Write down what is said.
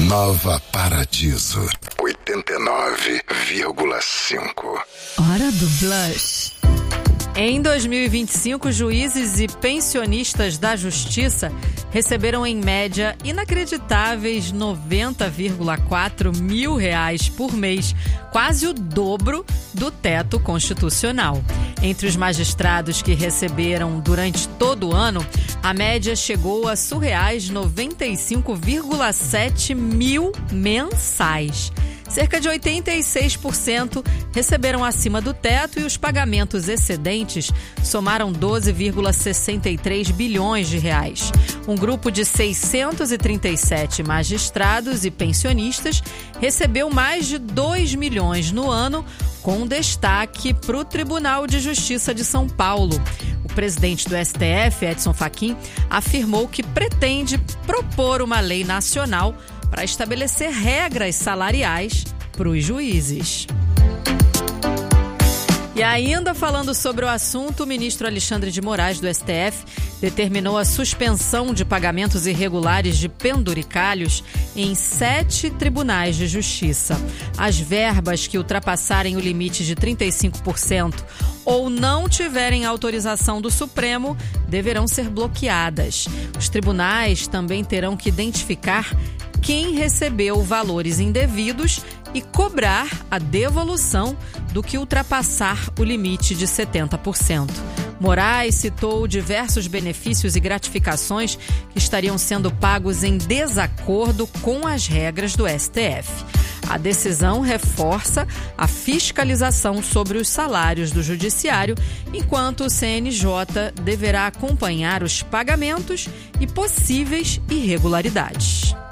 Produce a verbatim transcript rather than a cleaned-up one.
Nova Paradiso, oitenta e nove vírgula cinco. Hora do Blush. Em dois mil e vinte e cinco, juízes e pensionistas da Justiça receberam em média inacreditáveis noventa vírgula quatro mil reais por mês, quase o dobro do teto constitucional. Entre os magistrados que receberam durante todo o ano, a média chegou a surreais noventa e cinco vírgula sete mil mensais. Cerca de oitenta e seis por cento receberam acima do teto e os pagamentos excedentes somaram doze vírgula sessenta e três bilhões de reais. Um grupo de seiscentos e trinta e sete magistrados e pensionistas recebeu mais de dois milhões no ano, com destaque para o Tribunal de Justiça de São Paulo. O presidente do S T F, Edson Fachin, afirmou que pretende propor uma lei nacional para estabelecer regras salariais para os juízes. E ainda falando sobre o assunto, o ministro Alexandre de Moraes, do S T F, determinou a suspensão de pagamentos irregulares de penduricalhos em sete tribunais de justiça. As verbas que ultrapassarem o limite de trinta e cinco por cento ou não tiverem autorização do Supremo deverão ser bloqueadas. Os tribunais também terão que identificar quem recebeu valores indevidos e cobrar a devolução do que ultrapassar o limite de setenta por cento. Moraes citou diversos benefícios e gratificações que estariam sendo pagos em desacordo com as regras do S T F. A decisão reforça a fiscalização sobre os salários do Judiciário, enquanto o C N J deverá acompanhar os pagamentos e possíveis irregularidades.